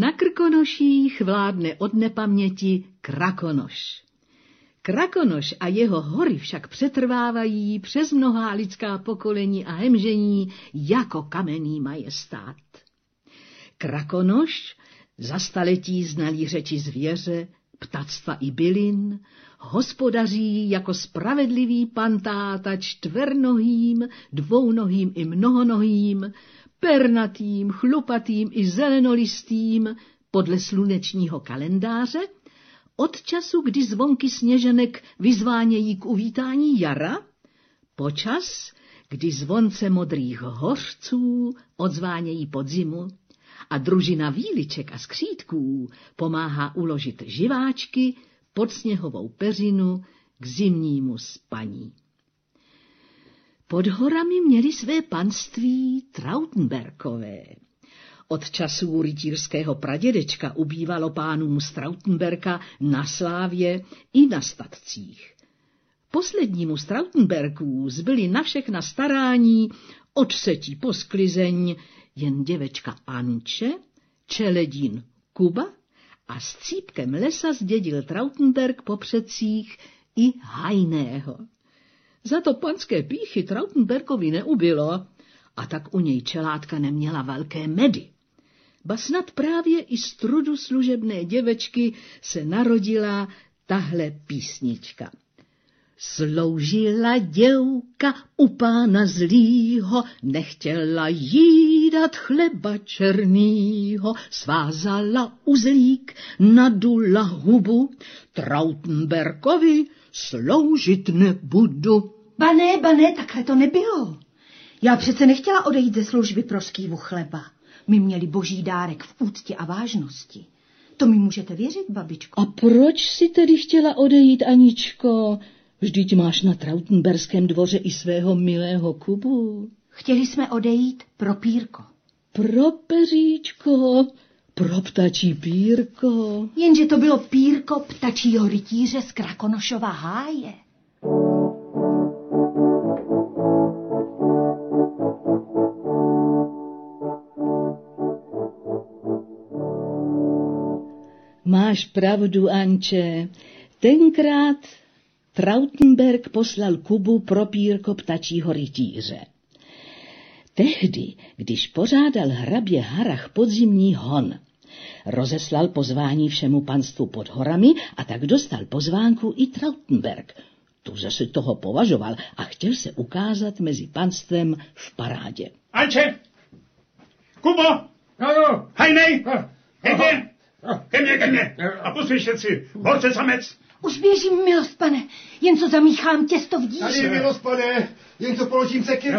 Na Krkonoších vládne od nepaměti Krakonoš. Krakonoš a jeho hory však přetrvávají přes mnohá lidská pokolení a hemžení jako kamenný majestát. Krakonoš za staletí znalý řeči zvěře, ptactva i bylin, hospodaří jako spravedlivý pantáta čtvernohým, dvounohým i mnohonohým, pernatým, chlupatým i zelenolistým podle slunečního kalendáře, od času, kdy zvonky sněženek vyzvánějí k uvítání jara, počas, kdy zvonce modrých hořců odzvánějí podzimu a družina víliček a skřítků pomáhá uložit živáčky pod sněhovou peřinu k zimnímu spaní. Pod horami měli své panství Trautenberkové. Od časů rytířského pradědečka ubývalo pánům z Trautenberka na slávě i na statcích. Poslednímu z Trautenberků zbyli na všechna starání od setí po sklizeň jen děvečka Anče, čeledín Kuba a s cípkem lesa zdědil Trautenberg po předcích i hajného. Za to panské pýchy Trautenbergovi neubylo, a tak u něj čelátka neměla velké medy. Ba snad právě i z trudu služebné děvečky se narodila tahle písnička. Sloužila děvka u pána zlýho, nechtěla jídat chleba černýho, svázala uzlík, nadula hubu, Trautenbergovi sloužit nebudu. Bané, takhle to nebylo. Já přece nechtěla odejít ze služby pro skývu chleba. My měli boží dárek v úctě a vážnosti. To mi můžete věřit, babičko. A proč si tedy chtěla odejít, Aničko? Vždyť máš na Trautenberském dvoře i svého milého Kubu. Chtěli jsme odejít pro pírko. Pro peříčko, pro ptačí pírko. Jenže to bylo pírko ptačího rytíře z Krakonošova háje. Máš pravdu, Anče. Tenkrát Trautenberg poslal Kubu pro pírko ptačího rytíře. Tehdy, když pořádal hrabě Harrach podzimní hon, rozeslal pozvání všemu panstvu pod horami a tak dostal pozvánku i Trautenberg. Tuze si toho považoval a chtěl se ukázat mezi panstvem v parádě. Anče! Kubo! Ano! Hajnej! Hejte! Ke mně! A poslyšet si, holce samec! Už běžím, milost pane, jen co zamíchám těsto v díře. Tady, milost pane, jen co položím sekyru.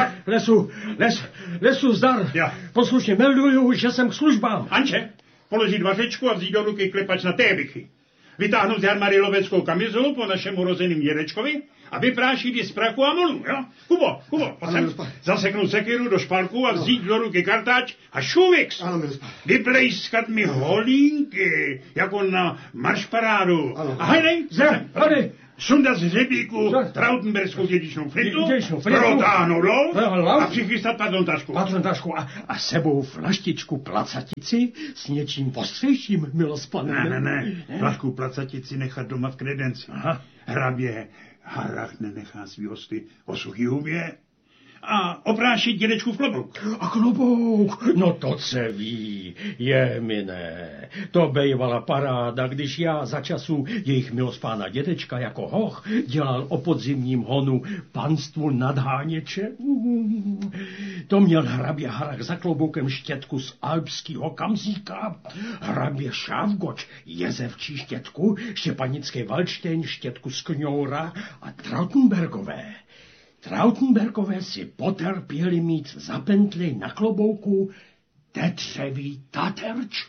Lesu zdar. Ja. Poslušně melduju, že jsem k službám. Anče, položit vařečku a vzít do ruky klepač na tébichy. Vytáhnout z jarmary loveckou kamizolu po našem urozeným dědečkovi a vyprášit ji z prachu a molu, jo? Kubo, pojď sem. Zaseknout sekiru do špalku a vzít do ruky kartáč a šuvix. Vyplejskat mi holínky, jako na maršparádu. A hajnej, Tady. sundat z hřebíku Trautenberskou dědičnou flintu, protáhnout lov a přichystat patrontašku. A sebou flaštičku placatici s něčím ostřejším, milost pane. Ne, flašku placatici nechat doma v kredenci. Hrabě Harrach nenechá svý hosty o suchý hubě a oprášit dědečku v klobouk. A klobouk, no to se ví, je mi ne. To bejvala paráda, když já za času jejich milost pána dědečka jako hoch dělal o podzimním honu panstvu nad Háněče. To měl hrabě Harrach za kloboukem štětku z alpského kamzíka, hrabě Šávgoč jezevčí štětku, štěpanický Valštejn štětku z Kňoura a Trautenbergové si potrpěli mít za pentli na klobouku tetřevý taterč.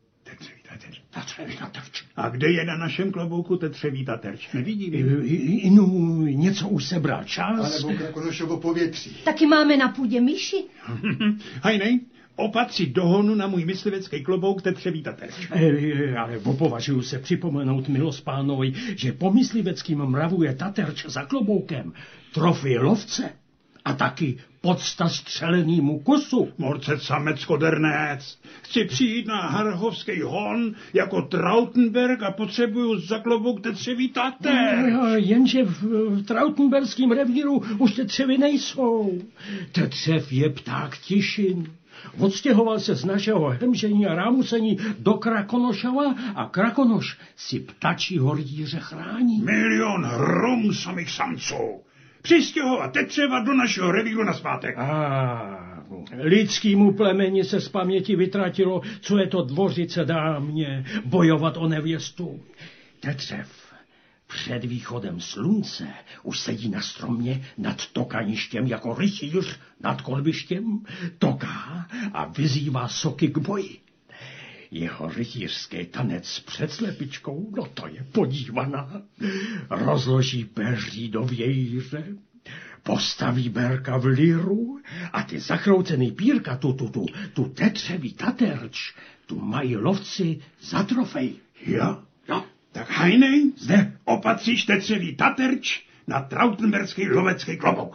A kde je na našem klobouku tetřevý taterč? Nevidím. No, něco už sebral čas. A nebo Krakonošovo povětří. Taky máme na půdě myši. Hajnej, opatřit do honu na můj myslivecký klobouk tetřevý taterč. Ale považuji se připomenout milost pánovi, že po mysliveckým mravu je taterč za kloboukem trofej lovce a taky podsta střelenému kusu. Morcet samec kodernec. Chci přijít na harhovský hon jako Trautenberg a potřebuju za klobouk tetřevý tater. Jenže v Trautenberském revíru už tetřevy nejsou. Tetřev je pták Tišin. Odstěhoval se z našeho hemžení a rámusení do Krakonošova a Krakonoš si ptačího rytíře chrání. Milion hrom samých samců. Přistěhovat tetřeva do našeho revíru nazpátek. Lidskýmu plemeni se z paměti vytratilo, co je to dvořice dámě, bojovat o nevěstu. Tetřev před východem slunce už sedí na stromě nad tokaništěm jako rytíř nad kolbištěm, toká a vyzývá soky k boji. Jeho rytířský tanec před slepičkou, no to je podívaná. Rozloží peří do vějíře, postaví berka v liru a ty zachroucený pírka, tu tetřevý taterč, tu mají lovci za trofej. Jo? No. Tak hajnej, Zde. opatříš tetřevý taterč na Trautenberský lovecký klobouk.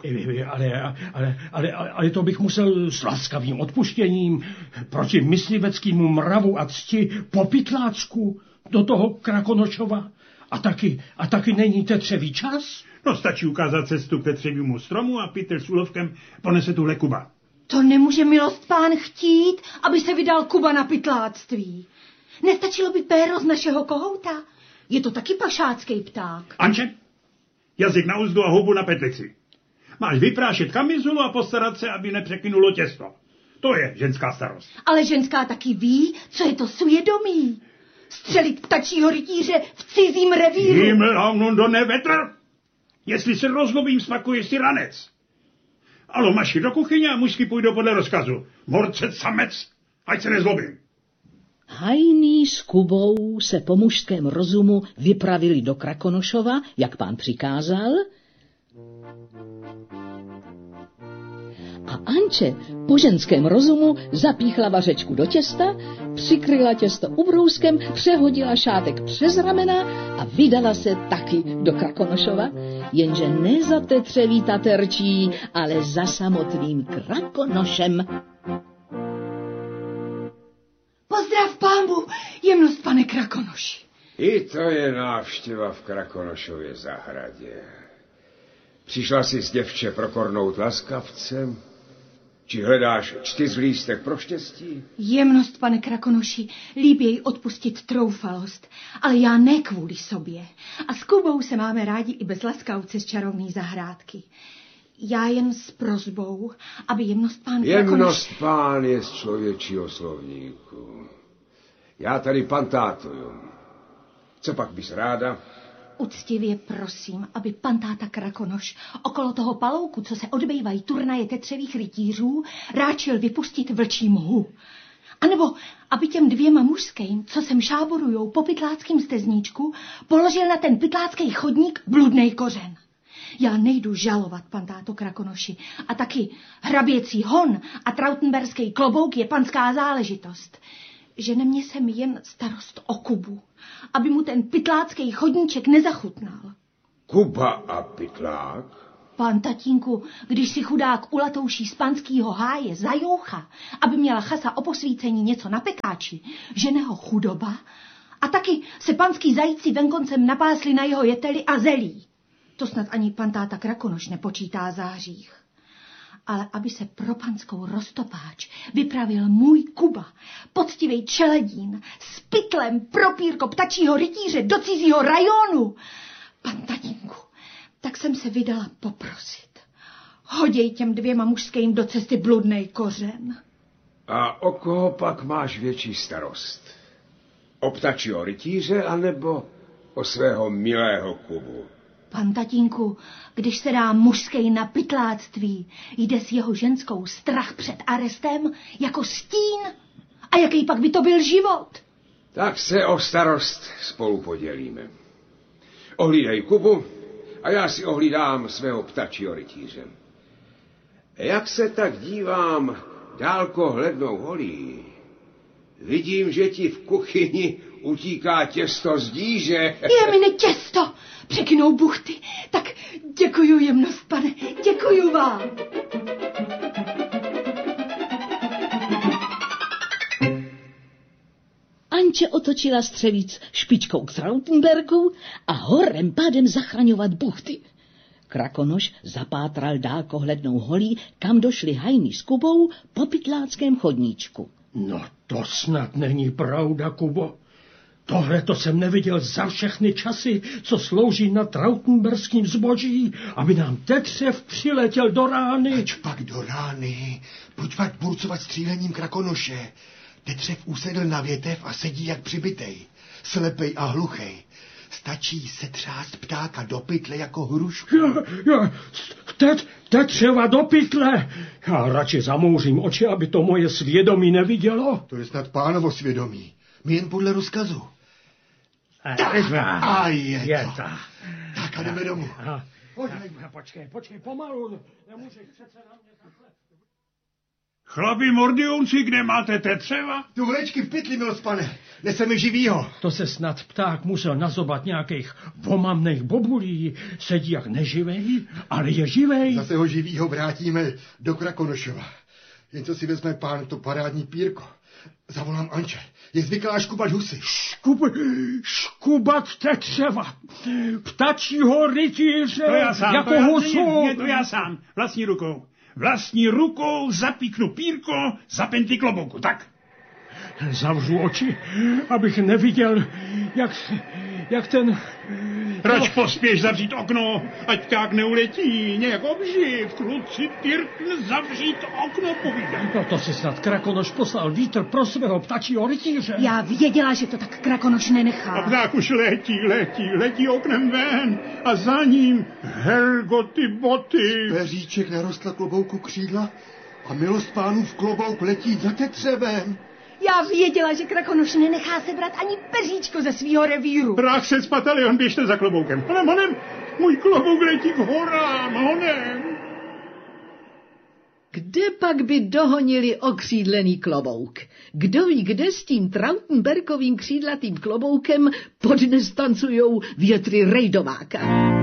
Ale to bych musel s laskavým odpuštěním proti mysliveckému mravu a cti po pytlácku do toho Krakonošova. A taky není tetřevý čas? No stačí ukázat cestu k tetřevímu stromu a Pytel s úlovkem ponese tuhle Kuba. To nemůže milost pán chtít, aby se vydal Kuba na pytláctví. Nestačilo by péro z našeho kohouta? Je to taky pašácký pták. Anče, jazyk na uzdu a houbu na petlici. Máš vyprášit kamizulu a postarat se, aby nepřekynulo těsto. To je ženská starost. Ale ženská taky ví, co je to svědomí. Střelit ptačího rytíře v cizím revíru. Himmel do nevetr. Jestli se rozlobím, spakuje si ranec. Alo, maši do kuchyně a mužsky půjdou podle rozkazu. Morcet samec, ať se nezlobím. Hajný s Kubou se po mužském rozumu vypravili do Krakonošova, jak pán přikázal, a Anče po ženském rozumu zapíchla vařečku do těsta, přikryla těsto ubrouskem, přehodila šátek přes ramena a vydala se taky do Krakonošova, jenže ne za tetřevý taterčí, ale za samotným Krakonošem. Pozdrav pánbu, jemnost pane Krakonoši. I to je návštěva v Krakonošově zahradě. Přišla jsi s děvče prokornout laskavcem? Či hledáš čtyřlístek pro štěstí? Jemnost, pane Krakonoši, líb jej odpustit troufalost, ale já ne kvůli sobě. A s Kubou se máme rádi i bez laskavce z čarovný zahrádky. Já jen s prosbou, aby jemnost pán Krakonoš... Jemnost pán je z člověčího slovníku. Já tady pantátuju. Co pak bys ráda? Uctivě prosím, aby pan táta Krakonoš okolo toho palouku, co se odbývají turnaje tetřevých rytířů, ráčil vypustit vlčí mhu. A nebo aby těm dvěma mužským, co sem šáborujou po pytláckým stezníčku, položil na ten pytlácký chodník bludnej kořen. Já nejdu žalovat, pan táto Krakonoši, a taky hraběcí hon a trautenberský klobouk je panská záležitost. Žene mě sem jen starost o Kubu, aby mu ten pytlácký chodníček nezachutnal. Kuba a pytlák? Pán tatínku, když si chudák ulatouší z panskýho háje zajoucha, aby měla chasa o posvícení něco na pekáči, žene ho chudoba, a taky se panský zajíci venkoncem napásli na jeho jeteli a zelí. To snad ani pan táta Krakonoš nepočítá zářích. Ale aby se pro panskou roztopáč vypravil můj Kuba, poctivej čeledín, s pytlem propírko ptačího rytíře do cizího rajonu. Pan tatínku, tak jsem se vydala poprosit. Hoděj těm dvěma mužským do cesty bludnej kořen. A o koho pak máš větší starost? O ptačího rytíře, anebo o svého milého Kubu? Pan tatínku, když se dá mužský na pytláctví, jde s jeho ženskou strach před arestem jako stín. A jaký pak by to byl život? Tak se o starost spolu podělíme. Ohlídej Kubu a já si ohlídám svého ptačího rytíře. Jak se tak dívám dálkohlednou holí, Vidím, že ti v kuchyni utíká těsto z díže. Je mi těsto, překynou buchty. Tak děkuju jemnost, pane, děkuju vám. Anče otočila střevíc špičkou k Trautenbergu a horem pádem zachraňovat buchty. Krakonoš zapátral dálkohlednou holí, kam došli Hajný s Kubou po pytláckém chodníčku. No to snad není pravda, Kubo. Tohle to jsem neviděl za všechny časy, co slouží na trautenberským zboží, aby nám Tetřev přiletěl do rány. Ač pak do rány, pojď pak burcovat střílením Krakonoše. Tetřev usedl na větev a sedí jak přibitej, slepej a hluchej. Stačí se třást ptáka do pytle jako hrušku. Tetřeva do pytle. Já radši zamouřím oči, aby to moje svědomí nevidělo. To je snad pánovo svědomí. My jen podle rozkazu. A je to. Tak a jdeme domů. Počkej, pomalu. Nemůžeš přece na mě takhle. Chlapi mordiunci, kde máte Tetřeva? Tu vlečky v pytli, milost pane. Nese mi živýho. To se snad pták musel nazobat nějakých omamných bobulí. Sedí jak neživej, ale je živej. Zase ho živýho vrátíme do Krakonošova. Jen co si vezme pán to parádní pírko. Zavolám Anče. Je zvyklá škubat husy. Škubat Tetřeva. Ptačího rytíře. To já sám, jako husu. To já sám. Vlastní rukou zapíknu pírko za penty klobouku, tak? Zavřu oči, abych neviděl, jak ten... Proč pospěš zavřít okno, ať tak neuletí, nějak obživ, kluci, Tyrkn, zavřít okno, povídám. No to si snad Krakonoš poslal vítr pro svého ptačího rytíře. Já věděla, že to tak Krakonoš nenechá. A pták už letí oknem ven a za ním Helgoty boty. Peříček narostla klobouku křídla a milost pánův klobouk letí za Tetřevem. Já věděla, že Krakonoš nenechá sebrat ani peříčko ze svýho revíru. Prach se z patalion, běžte za kloboukem. Honem, můj klobouk letí k horám, honem. Kde pak by dohonili okřídlený klobouk? Kdo ví, kde s tím Trautenbergovým křídlatým kloboukem podnes tancujou větry Rejdováka?